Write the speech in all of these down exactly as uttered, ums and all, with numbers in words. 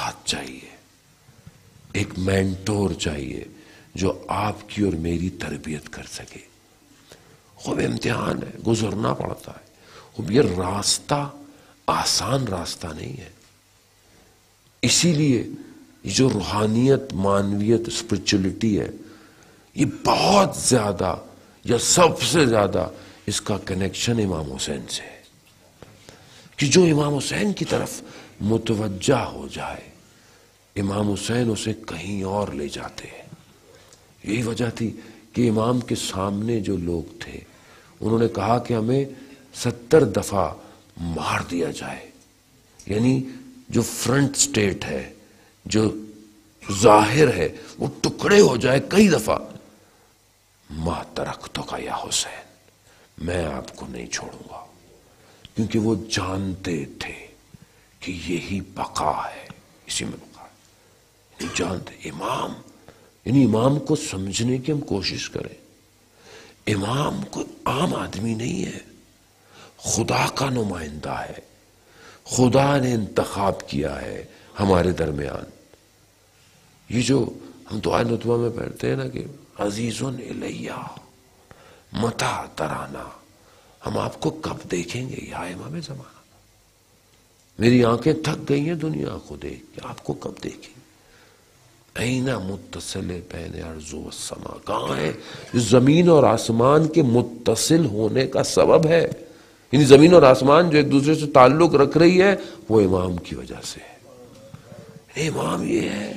استاد چاہیے، ایک مینٹور چاہیے جو آپ کی اور میری تربیت کر سکے. خوب امتحان ہے، گزرنا پڑتا ہے. خوب یہ راستہ آسان راستہ نہیں ہے. اسی لیے یہ جو روحانیت، معنویت، اسپرچولیٹی ہے، یہ بہت زیادہ یا سب سے زیادہ اس کا کنیکشن امام حسین سے ہے. کہ جو امام حسین کی طرف متوجہ ہو جائے، امام حسین اسے کہیں اور لے جاتے ہیں. یہی وجہ تھی کہ امام کے سامنے جو لوگ تھے انہوں نے کہا کہ ہمیں ستر دفعہ مار دیا جائے، یعنی جو فرنٹ سٹیٹ ہے، جو ظاہر ہے، وہ ٹکڑے ہو جائے کئی دفعہ. ما ترکتو کا یا حسین، میں آپ کو نہیں چھوڑوں گا. کیونکہ وہ جانتے تھے کہ یہی بقا ہے، اسی میں بقا ہے. جانتے امام، یعنی امام کو سمجھنے کی ہم کوشش کریں. امام کوئی عام آدمی نہیں ہے، خدا کا نمائندہ ہے. خدا نے انتخاب کیا ہے ہمارے درمیان. یہ جو ہم دعائے نطوہ میں پڑھتے ہیں نا کہ عزیز الیہ متی ترانا، ہم آپ کو کب دیکھیں گے یا امام زمانہ. میری آنکھیں تھک گئی ہیں دنیا کو دیکھ کے، آپ کو کب دیکھیں. اینا متصل بین ارض و السماء، کہاں ہے جو زمین اور آسمان کے متصل ہونے کا سبب ہے. یعنی زمین اور آسمان جو ایک دوسرے سے تعلق رکھ رہی ہے وہ امام کی وجہ سے ہے. امام یہ ہے،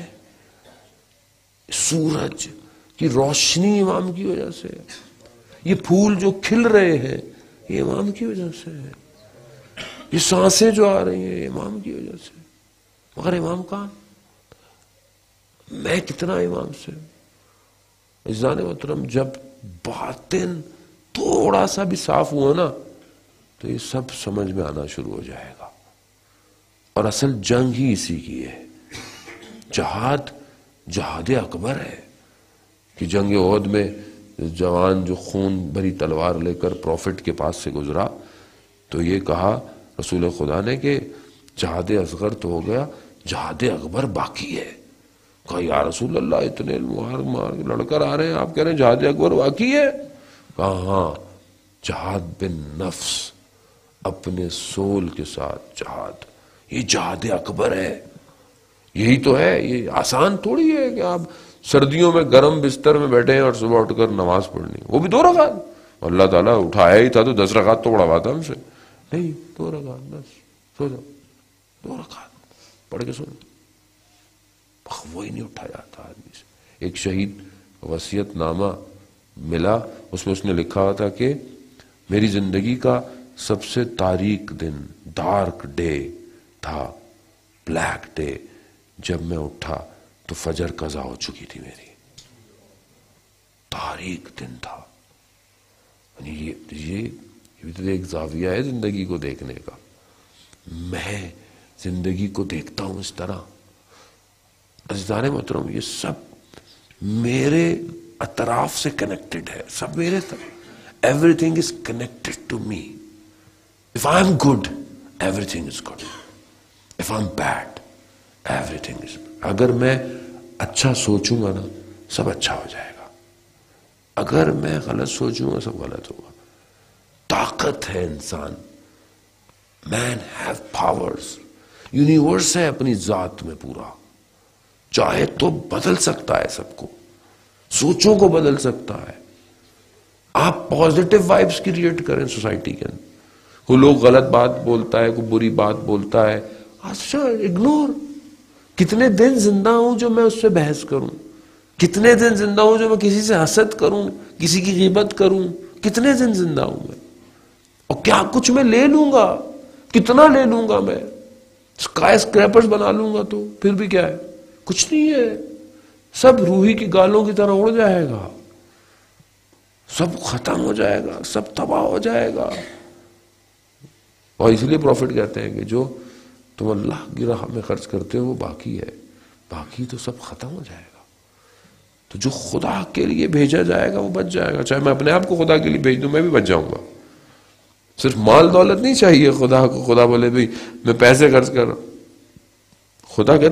سورج کی روشنی امام کی وجہ سے ہے. یہ پھول جو کھل رہے ہیں یہ امام کی وجہ سے ہے. یہ سانسیں جو آ رہی ہیں امام کی وجہ سے. مگر امام کہاں؟ میں کتنا امام سے. عزیزان محترم، جب باطن تھوڑا سا بھی صاف ہوا نا تو یہ سب سمجھ میں آنا شروع ہو جائے گا. اور اصل جنگ ہی اسی کی ہے. جہاد جہاد اکبر ہے کہ جنگ احد میں جوان جو خون بھری تلوار لے کر پروفٹ کے پاس سے گزرا تو یہ کہا رسول خدا نے کہ جہاد اصغر تو ہو گیا، جہاد اکبر باقی ہے. کہا یا رسول اللہ اتنے مار مار لڑ کر آ رہے ہیں، آپ کہہ رہے ہیں جہاد اکبر باقی ہے. کہا ہاں، جہاد بن نفس، اپنے سول کے ساتھ جہاد، یہ جہاد اکبر ہے. یہی تو ہے. یہ آسان تھوڑی ہے کہ آپ سردیوں میں گرم بستر میں بیٹھے ہیں اور صبح اٹھ کر نماز پڑھنی، وہ بھی دو رکعت. اللہ تعالیٰ اٹھایا ہی تھا تو دس رکعت تو پڑھوا تھا ہم سے. نہیں، دو رکعت بس، سو جاؤ، دو رکعت پڑھ کے سو جاؤ. وہی نہیں اٹھا جاتا آدمی سے. ایک شہید وصیت نامہ ملا، اس میں اس نے لکھا ہوا تھا کہ میری زندگی کا سب سے تاریک دن، ڈارک ڈے تھا، بلیک ڈے، جب میں اٹھا تو فجر قضا ہو چکی تھی. میری تاریک دن تھا. یہ یہ بھی تو ایک زاویہ ہے زندگی کو دیکھنے کا. میں زندگی کو دیکھتا ہوں اس طرح. عزیزان محترم، یہ سب میرے اطراف سے کنیکٹڈ ہے، سب میرے طرف. Every thing is connected to me. If I am good every thing is good, if I am bed every thing is. اگر میں اچھا سوچوں گا نا سب اچھا ہو جائے گا، اگر میں غلط سوچوں گا سب غلط ہوگا. طاقت ہے انسان. مین ہیو پاورز. یونیورس ہے اپنی ذات میں پورا، چاہے تو بدل سکتا ہے سب کو، سوچوں کو بدل سکتا ہے. آپ پازیٹیو وائبس کریٹ کریں سوسائٹی کے اندر. کوئی لوگ غلط بات بولتا ہے، کوئی بری بات بولتا ہے، اچھا اگنور. کتنے دن زندہ ہوں جو میں اس سے بحث کروں؟ کتنے دن زندہ ہوں جو میں کسی سے حسد کروں، کسی کی غیبت کروں؟ کتنے دن زندہ ہوں میں؟ اور کیا کچھ میں لے لوں گا؟ کتنا لے لوں گا میں؟ اسکائی اسکریپرز بنا لوں گا تو پھر بھی کیا ہے؟ کچھ نہیں ہے. سب روحی کی گالوں کی طرح اڑ جائے گا، سب ختم ہو جائے گا، سب تباہ ہو جائے گا. اور اس لیے پروفٹ کہتے ہیں کہ جو تم اللہ کی راہ میں خرچ کرتے ہو وہ باقی ہے، باقی تو سب ختم ہو جائے گا. تو جو خدا کے لیے بھیجا جائے گا وہ بچ جائے گا. چاہے میں اپنے آپ کو خدا کے لیے بھیج دوں میں بھی بچ جاؤں گا. صرف مال دولت نہیں چاہیے خدا کو. خدا بولے بھئی میں پیسے خرچ کر رہا ہوں، خدا کہتا